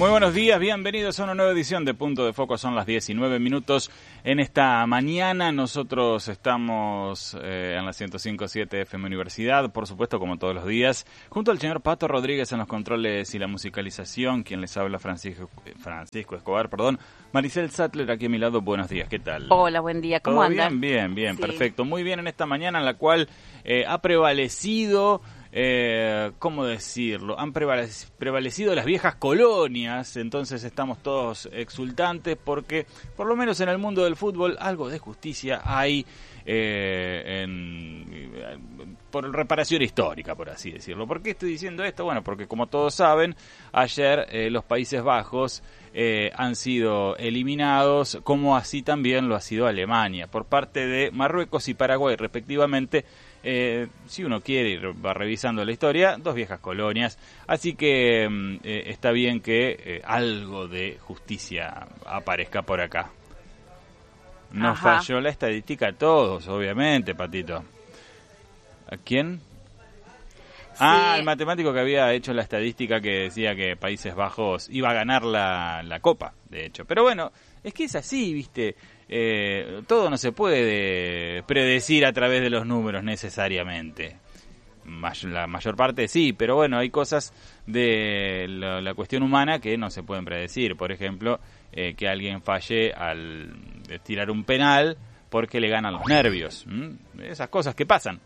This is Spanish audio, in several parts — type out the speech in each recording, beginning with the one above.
Muy buenos días, bienvenidos a una nueva edición de Punto de Foco. Son las 19 minutos en esta mañana. Nosotros estamos en la 105.7 FM Universidad, por supuesto, como todos los días, junto al señor Pato Rodríguez en los controles y la musicalización. Quien les habla, Francisco Escobar, Maricel Sattler aquí a mi lado. Buenos días, ¿qué tal? Hola, buen día, ¿cómo andan? Bien, sí. Perfecto. Muy bien en esta mañana en la cual ha prevalecido... ¿cómo decirlo? Han prevalecido las viejas colonias, entonces estamos todos exultantes porque, por lo menos en el mundo del fútbol, algo de justicia hay por reparación histórica, por así decirlo. ¿Por qué estoy diciendo esto? Bueno, porque como todos saben, ayer los Países Bajos han sido eliminados, como así también lo ha sido Alemania, por parte de Marruecos y Paraguay, respectivamente. Si uno quiere va revisando la historia, dos viejas colonias, así que está bien que algo de justicia aparezca por acá. Nos falló la estadística a todos, obviamente, Patito. ¿A quién? Sí. El matemático que había hecho la estadística que decía que Países Bajos iba a ganar la Copa, de hecho. Pero bueno, es que es así, ¿viste? Todo no se puede predecir a través de los números necesariamente. La mayor parte sí, pero bueno, hay cosas de la cuestión humana que no se pueden predecir. Por ejemplo, que alguien falle al tirar un penal porque le ganan los nervios. Esas cosas que pasan.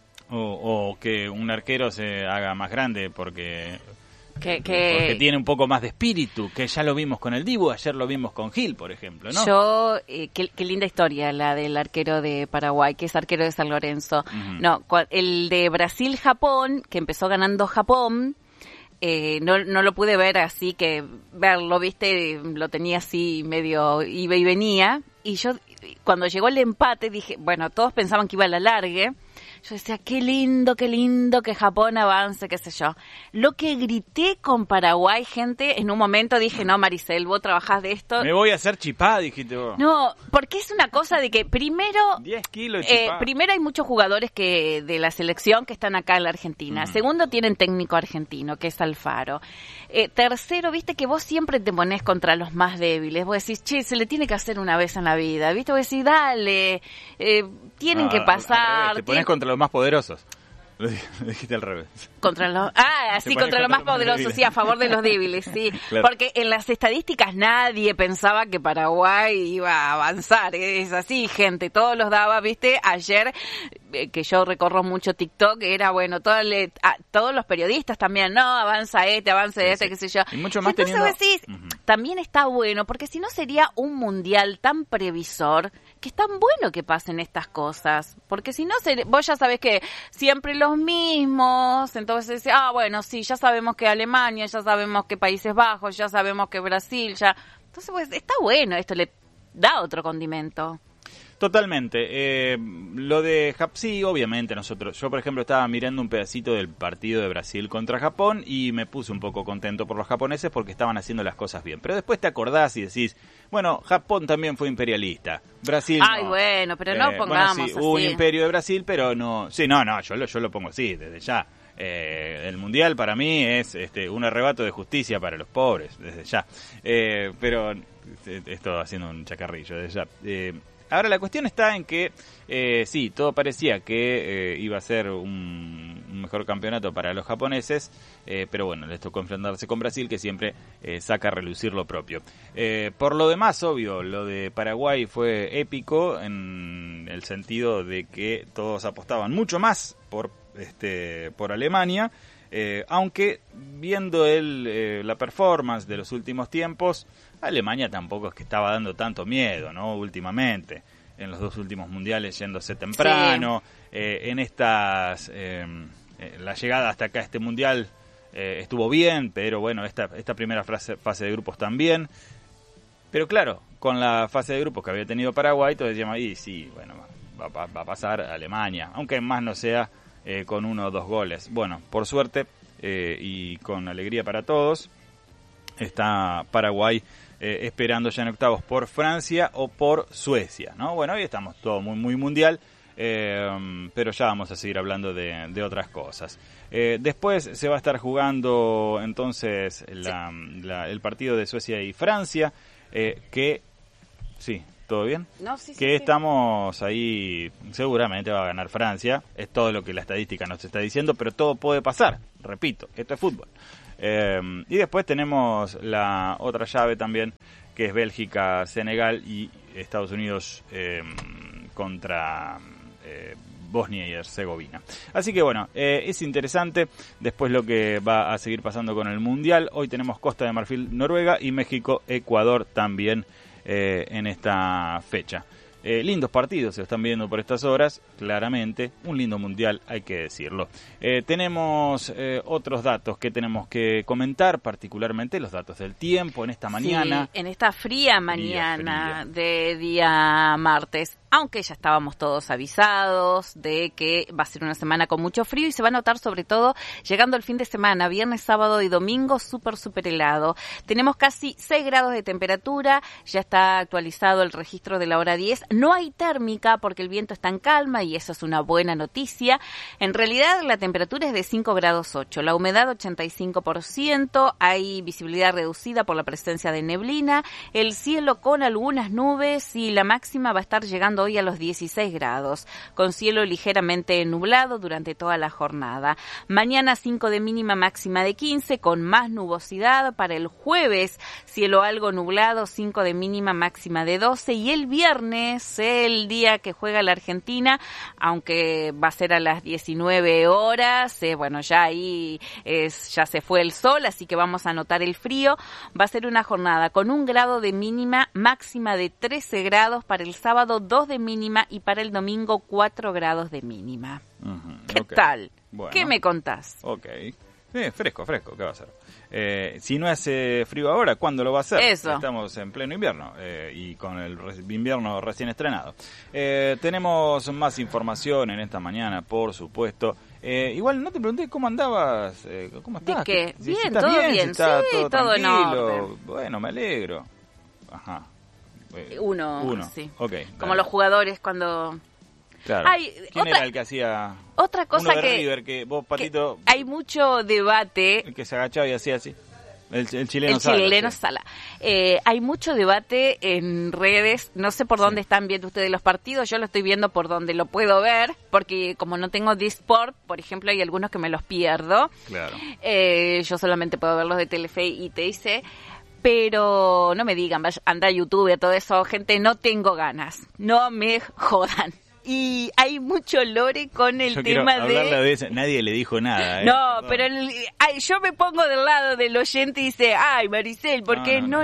O que un arquero se haga más grande porque tiene un poco más de espíritu, que ya lo vimos con el Dibu, ayer lo vimos con Gil, por ejemplo, ¿no? Qué linda historia la del arquero de Paraguay, que es arquero de San Lorenzo. Uh-huh. No, el de Brasil-Japón, que empezó ganando Japón, no lo pude ver así, que verlo, viste, lo tenía así medio iba y venía, y yo cuando llegó el empate dije, bueno, todos pensaban que iba a la largue. Yo decía, qué lindo que Japón avance, qué sé yo. Lo que grité con Paraguay, gente, en un momento dije, no, Maricel, vos trabajás de esto. Me voy a hacer chipá, dijiste vos. No, porque es una cosa de que primero... 10 kilos de chipá. Primero hay muchos jugadores de la selección que están acá en la Argentina. Segundo, tienen técnico argentino, que es Alfaro. Tercero, viste que vos siempre te ponés contra los más débiles. Vos decís, che, se le tiene que hacer una vez en la vida. Viste, vos decís, dale, tienen que pasar. Te ponés contra los más poderosos. Lo dijiste al revés. Contra los más poderosos, sí, a favor de los débiles, sí. Claro. Porque en las estadísticas nadie pensaba que Paraguay iba a avanzar. Es así, gente, todos los daba, viste, ayer, que yo recorro mucho TikTok, era bueno, todos los periodistas también, no, avanza sí. qué sé yo. Y mucho más entonces teniendo... decís, también está bueno, porque si no sería un mundial tan previsor, que es tan bueno que pasen estas cosas, porque si no, vos ya sabés que siempre los mismos, entonces, bueno, sí, ya sabemos que Alemania, ya sabemos que Países Bajos, ya sabemos que Brasil, entonces pues está bueno, esto le da otro condimento. Totalmente. Lo de sí, obviamente yo por ejemplo estaba mirando un pedacito del partido de Brasil contra Japón y me puse un poco contento por los japoneses porque estaban haciendo las cosas bien. Pero después te acordás y decís, bueno, Japón también fue imperialista. Brasil no. Bueno, pero no pongamos sí, así. Hubo un imperio de Brasil, pero no. Sí, no, yo lo pongo así, desde ya. El mundial para mí es un arrebato de justicia para los pobres, desde ya. Pero esto haciendo un chacarrillo, desde ya. Ahora la cuestión está en que sí, todo parecía que iba a ser un mejor campeonato para los japoneses, pero bueno, les tocó enfrentarse con Brasil, que siempre saca a relucir lo propio. Por lo demás, obvio, lo de Paraguay fue épico en el sentido de que todos apostaban mucho más por Alemania, aunque viendo la performance de los últimos tiempos, Alemania tampoco es que estaba dando tanto miedo, ¿no? Últimamente, en los dos últimos mundiales yéndose temprano, sí. La llegada hasta acá a este mundial estuvo bien, pero bueno, esta primera fase de grupos también. Pero claro, con la fase de grupos que había tenido Paraguay, todos decíamos, sí, bueno, va a pasar Alemania, aunque más no sea con 1 o 2 goles. Bueno, por suerte y con alegría para todos, está Paraguay esperando ya en octavos por Francia o por Suecia, ¿no? Bueno, hoy estamos todo muy, muy mundial. pero ya vamos a seguir hablando de otras cosas. Después se va a estar jugando entonces el partido de Suecia y Francia, que... Sí, ¿todo bien? No, sí, que estamos ahí, seguramente va a ganar Francia, es todo lo que la estadística nos está diciendo, pero todo puede pasar, repito, esto es fútbol. Y después tenemos la otra llave también, que es Bélgica, Senegal y Estados Unidos contra Bosnia y Herzegovina. Así que bueno, es interesante después lo que va a seguir pasando con el Mundial. Hoy tenemos Costa de Marfil, Noruega y México, Ecuador también en esta fecha. Lindos partidos se están viendo por estas horas, claramente, un lindo mundial, hay que decirlo. Tenemos otros datos que tenemos que comentar, particularmente los datos del tiempo en esta mañana. Sí, en esta fría mañana de día martes, aunque ya estábamos todos avisados de que va a ser una semana con mucho frío y se va a notar sobre todo llegando el fin de semana, viernes, sábado y domingo, súper helado. Tenemos casi 6 grados de temperatura, ya está actualizado el registro de la hora 10. No hay térmica porque el viento está en calma y eso es una buena noticia. En realidad la temperatura es de 5 grados 8, la humedad 85%, hay visibilidad reducida por la presencia de neblina, el cielo con algunas nubes y la máxima va a estar llegando hoy a los 16 grados, con cielo ligeramente nublado durante toda la jornada. Mañana 5 de mínima, máxima de 15, con más nubosidad. Para el jueves, cielo algo nublado, 5 de mínima, máxima de 12. Y el viernes, el día que juega la Argentina, aunque va a ser a las 19 horas, bueno, ya ahí ya se fue el sol, así que vamos a notar el frío. Va a ser una jornada con 1 grado de mínima, máxima de 13 grados. Para el sábado 2 de mínima y para el domingo 4 grados de mínima. ¿Qué tal? Bueno. ¿Qué me contás? Ok. Fresco, ¿qué va a ser? Si no hace frío ahora, ¿cuándo lo va a hacer? Eso. Estamos en pleno invierno y con el invierno recién estrenado. Tenemos más información en esta mañana, por supuesto. Igual no te pregunté cómo andabas, cómo estás. ¿De qué? Si Bien, estás todo bien, bien. Si está sí, todo en tranquilo. orden. Bueno, me alegro. Ajá. Uno, sí. Okay, como los jugadores cuando... Claro. ¿Quién era el que hacía? Otra cosa uno de River, que vos, Patito... Que hay mucho debate... El que se agachaba y hacía así. El chileno el Sala. Chileno Sala. Hay mucho debate en redes. No sé por dónde están viendo ustedes los partidos. Yo lo estoy viendo por donde lo puedo ver. Porque como no tengo Disport, por ejemplo, hay algunos que me los pierdo. Claro. Yo solamente puedo ver los de Telefe y TIC. Pero no me digan, anda a YouTube y todo eso. Gente, no tengo ganas. No me jodan. Y hay mucho lore con el tema de eso. Nadie le dijo nada. No, pero yo me pongo del lado del oyente y dice, ay, Maricel, porque no.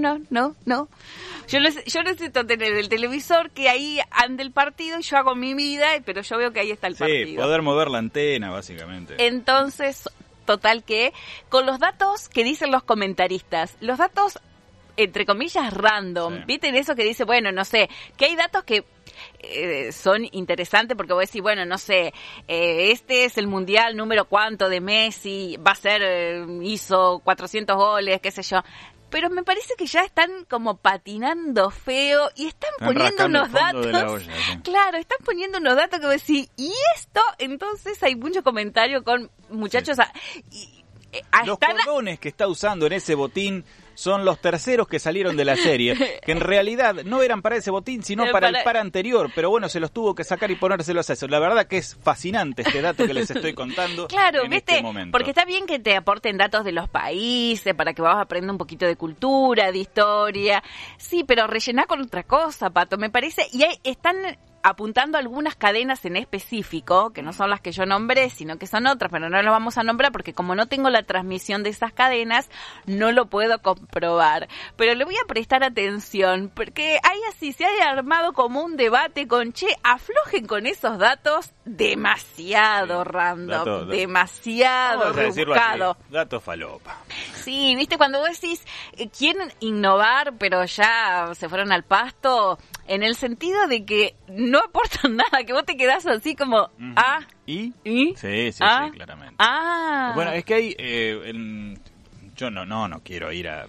Yo necesito tener el televisor, que ahí ande el partido y yo hago mi vida, pero yo veo que ahí está el partido. Sí, poder mover la antena, básicamente. Entonces, total que, con los datos que dicen los comentaristas, los datos, entre comillas, random, ¿viste? Eso que dice, bueno, no sé, que hay datos que son interesantes porque vos decís, bueno, no sé, este es el mundial número cuánto de Messi, va a ser, hizo 400 goles, qué sé yo. Pero me parece que ya están como patinando feo y están poniendo unos datos. Claro, están poniendo unos datos que vos decís, ¿y esto? Entonces hay mucho comentario con muchachos. Los cordones que está usando en ese botín son los terceros que salieron de la serie, que en realidad no eran para ese botín, sino para el par anterior, pero bueno, se los tuvo que sacar y ponérselos a eso. La verdad que es fascinante este dato que les estoy contando. Claro, en ¿viste? Este momento. Porque está bien que te aporten datos de los países, para que vos aprendas un poquito de cultura, de historia. Sí, pero rellená con otra cosa, Pato, me parece. Y están apuntando algunas cadenas en específico, que no son las que yo nombré, sino que son otras, pero no las vamos a nombrar porque como no tengo la transmisión de esas cadenas, no lo puedo comprobar. Pero le voy a prestar atención, porque hay así, se ha armado como un debate con, aflojen con esos datos demasiado random, demasiado rebuscado. Datos falopa. Sí, viste, cuando vos decís, quieren innovar, pero ya se fueron al pasto, en el sentido de que no aportan nada, que vos te quedás así como, ¿Y? Sí, claramente. Ah. Bueno, es que hay, yo no quiero ir a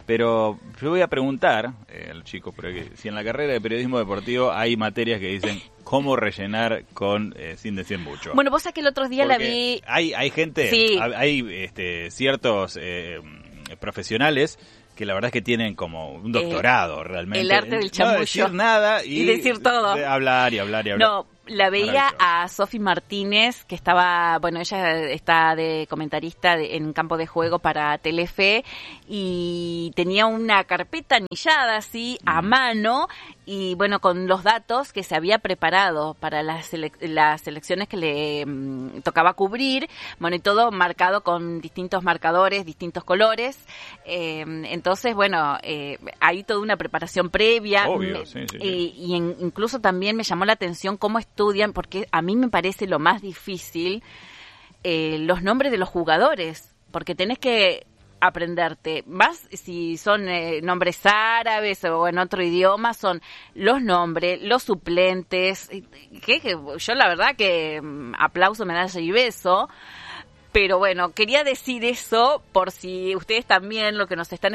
Pero yo voy a preguntar al chico, porque si en la carrera de periodismo deportivo hay materias que dicen cómo rellenar con sin decir mucho. Bueno, vos sabés que el otro día Porque la vi... hay gente, Sí. hay ciertos profesionales que la verdad es que tienen como un doctorado realmente. El arte del chamullo. No decir nada y decir todo. Hablar y hablar y hablar. No, la veía a Sofi Martínez, que estaba, bueno, ella está de comentarista en campo de juego para Telefe, y tenía una carpeta anillada así a mano, y bueno, con los datos que se había preparado para las selecciones que le tocaba cubrir, bueno, y todo marcado con distintos marcadores, distintos colores. Entonces, bueno, hay toda una preparación previa. Obvio, sí. Incluso también me llamó la atención cómo estudian, porque a mí me parece lo más difícil los nombres de los jugadores, porque tenés que aprenderte, más si son nombres árabes o en otro idioma, son los nombres, los suplentes, que yo la verdad que aplauso, medalla y beso, pero bueno, quería decir eso por si ustedes también, lo que nos están